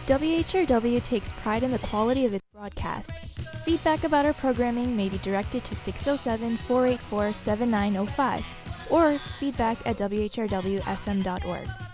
WHRW takes pride in the quality of its broadcast. Feedback about our programming may be directed to 607-484-7905 or feedback@whrwfm.org.